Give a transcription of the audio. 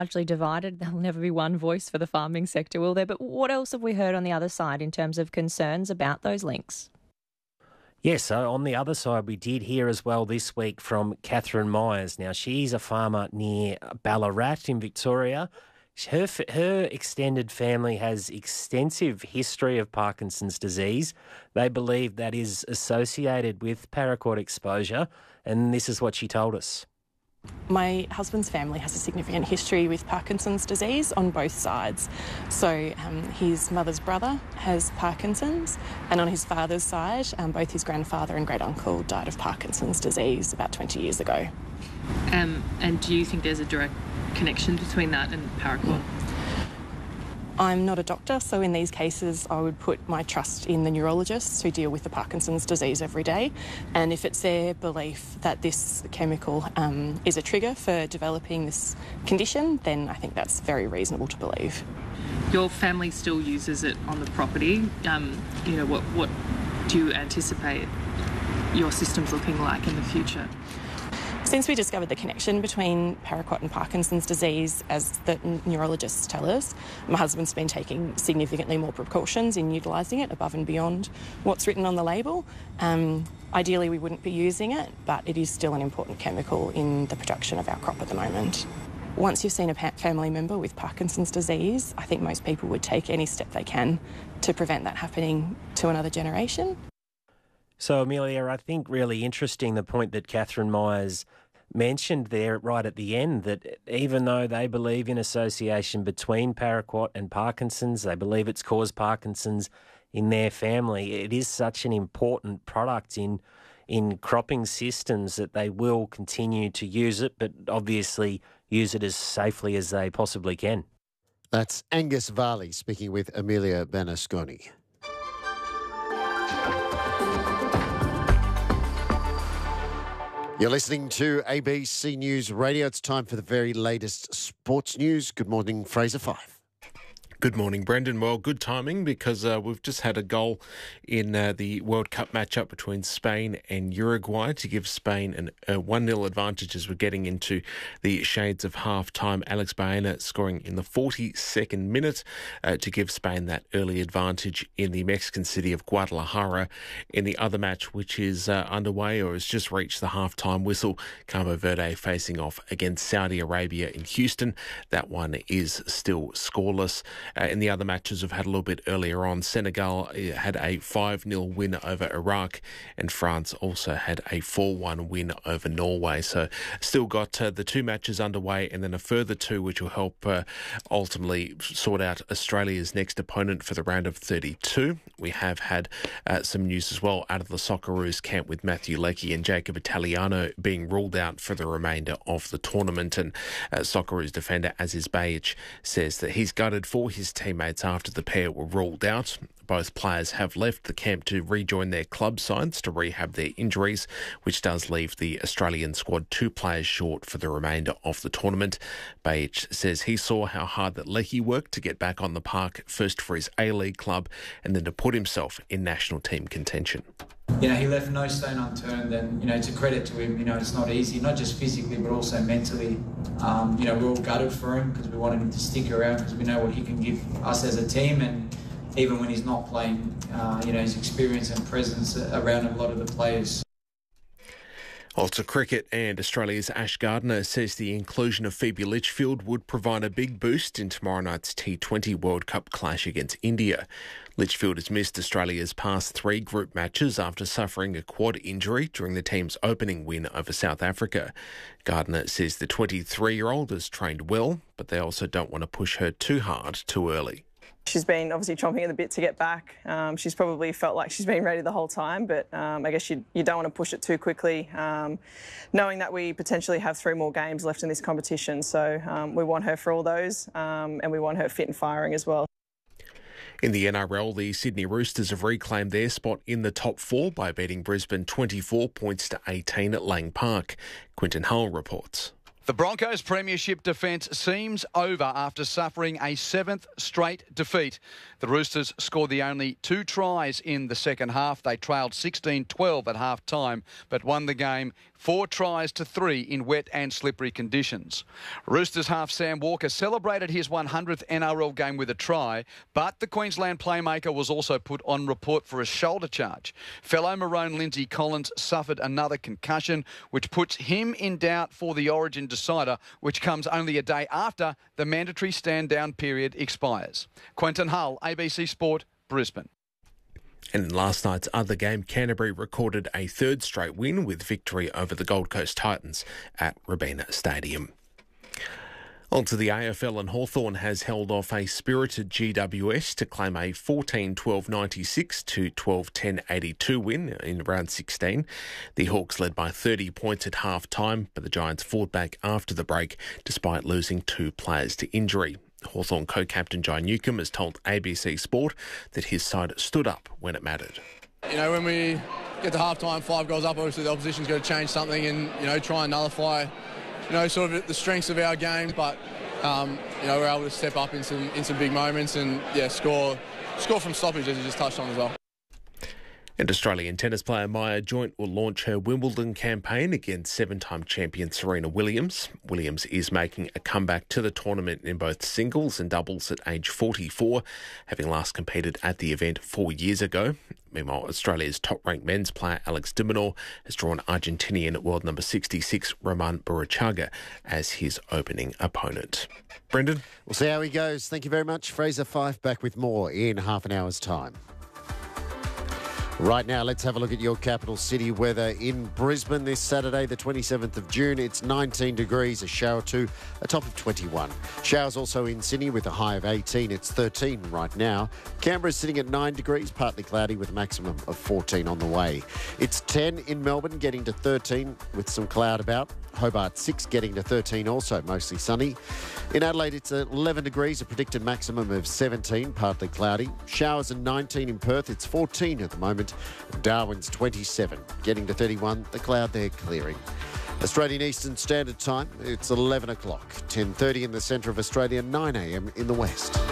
largely divided. There'll never be one voice for the farming sector, will there? But what else have we heard on the other side in terms of concerns about those links? Yes, so on the other side, we did hear as well this week from Catherine Myers. Now, she's a farmer near Ballarat in Victoria. Her extended family has extensive history of Parkinson's disease. They believe that is associated with paraquat exposure, and this is what she told us. My husband's family has a significant history with Parkinson's disease on both sides. So his mother's brother has Parkinson's, and on his father's side, both his grandfather and great uncle died of Parkinson's disease about 20 years ago. And do you think there's a direct connection between that and paraquat? I'm not a doctor, so in these cases I would put my trust in the neurologists who deal with the Parkinson's disease every day, and if it's their belief that this chemical is a trigger for developing this condition, then I think that's very reasonable to believe. Your family still uses it on the property. What do you anticipate your systems looking like in the future? Since we discovered the connection between paraquat and Parkinson's disease, as the neurologists tell us, my husband's been taking significantly more precautions in utilising it above and beyond what's written on the label. Ideally, we wouldn't be using it, but it is still an important chemical in the production of our crop at the moment. Once you've seen a family member with Parkinson's disease, I think most people would take any step they can to prevent that happening to another generation. So, Amelia, I think really interesting the point that Catherine Myers mentioned there right at the end, that even though they believe in association between paraquat and Parkinson's, they believe it's caused Parkinson's in their family, it is such an important product in cropping systems that they will continue to use it, but obviously use it as safely as they possibly can. That's Angus Varley speaking with Amelia Bernasconi. You're listening to ABC News Radio. It's time for the very latest sports news. Good morning, Fraser Fife. Good morning, Brendan. Well, good timing because we've just had a goal in the World Cup matchup between Spain and Uruguay to give Spain a 1-0 advantage as we're getting into the shades of half-time. Alex Baena scoring in the 42nd minute to give Spain that early advantage in the Mexican city of Guadalajara. In the other match, which is underway or has just reached the half-time whistle, Cabo Verde facing off against Saudi Arabia in Houston. That one is still scoreless. In the other matches we've had a little bit earlier on, Senegal had a 5-0 win over Iraq, and France also had a 4-1 win over Norway. So still got the two matches underway, and then a further two which will help ultimately sort out Australia's next opponent for the round of 32. We have had some news as well out of the Socceroos camp with Matthew Leckie and Jacob Italiano being ruled out for the remainder of the tournament. And Socceroos defender Aziz Bayic says that he's gutted for his teammates after the pair were ruled out. Both players have left the camp to rejoin their club sides to rehab their injuries, which does leave the Australian squad 2 players short for the remainder of the tournament. Bayic says he saw how hard that Leckie worked to get back on the park, first for his A-League club and then to put himself in national team contention. He left no stone unturned, and, it's a credit to him. It's not easy, not just physically, but also mentally. We're all gutted for him because we wanted him to stick around because we know what he can give us as a team, and even when he's not playing, his experience and presence around a lot of the players. Also cricket, and Australia's Ash Gardner says the inclusion of Phoebe Litchfield would provide a big boost in tomorrow night's T20 World Cup clash against India. Litchfield has missed Australia's past 3 group matches after suffering a quad injury during the team's opening win over South Africa. Gardner says the 23-year-old has trained well, but they also don't want to push her too hard too early. She's been obviously chomping at the bit to get back. She's probably felt like she's been ready the whole time, but I guess you don't want to push it too quickly, knowing that we potentially have 3 more games left in this competition. So we want her for all those, and we want her fit and firing as well. In the NRL, the Sydney Roosters have reclaimed their spot in the top 4 by beating Brisbane 24 points to 18 at Lang Park. Quinton Hull reports. The Broncos' premiership defence seems over after suffering a 7th straight defeat. The Roosters scored the only 2 tries in the second half. They trailed 16-12 at half-time, but won the game 4 tries to 3 in wet and slippery conditions. Roosters half Sam Walker celebrated his 100th NRL game with a try, but the Queensland playmaker was also put on report for a shoulder charge. Fellow Maroon Lindsay Collins suffered another concussion, which puts him in doubt for the Origin decider, which comes only a day after the mandatory stand-down period expires. Quentin Hull, ABC Sport, Brisbane. And in last night's other game, Canterbury recorded a 3rd straight win with victory over the Gold Coast Titans at Robina Stadium. On to the AFL, and Hawthorn has held off a spirited GWS to claim a 14-12-96 to 12-10-82 win in round 16. The Hawks led by 30 points at half-time, but the Giants fought back after the break despite losing 2 players to injury. Hawthorn co-captain Jai Newcombe has told ABC Sport that his side stood up when it mattered. You know, when we get to half-time, 5 goals up, obviously the opposition's got to change something and, you know, try and nullify, you know, sort of the strengths of our game. But, you know, we're able to step up in some big moments and, yeah, score from stoppage, as you just touched on as well. And Australian tennis player Maya Joint will launch her Wimbledon campaign against 7-time champion Serena Williams. Williams is making a comeback to the tournament in both singles and doubles at age 44, having last competed at the event 4 years ago. Meanwhile, Australia's top-ranked men's player Alex de Minaur has drawn Argentinian world number 66 Roman Burruchaga as his opening opponent. Brendan? We'll see how he goes. Thank you very much. Fraser Fife back with more in half an hour's time. Right now, let's have a look at your capital city weather in Brisbane this Saturday, the 27th of June. It's 19 degrees, a shower or 2, a top of 21. Showers also in Sydney with a high of 18. It's 13 right now. Canberra's sitting at 9 degrees, partly cloudy with a maximum of 14 on the way. It's 10 in Melbourne, getting to 13 with some cloud about. Hobart 6, getting to 13 also, mostly sunny. In Adelaide, it's 11 degrees, a predicted maximum of 17, partly cloudy. Showers and 19 in Perth, it's 14 at the moment. Darwin's 27, getting to 31, the cloud there clearing. Australian Eastern Standard Time, it's 11 o'clock, 10:30 in the centre of Australia, 9 a.m. in the west.